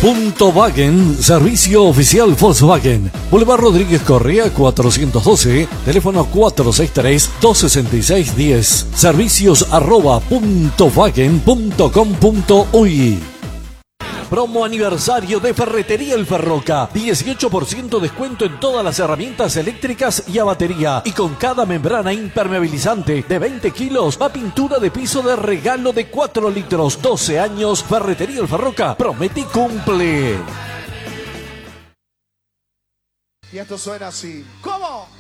Punto Wagen, servicio oficial Volkswagen. Boulevard Rodríguez Correa 412, teléfono 463-266-10. Servicios @puntowagen.com.uy. Promo aniversario de Ferretería El Ferroca. 18% descuento en todas las herramientas eléctricas y a batería. Y con cada membrana impermeabilizante de 20 kilos va pintura de piso de regalo de 4 litros. 12 años. Ferretería El Ferroca promete y cumple. Y esto suena así.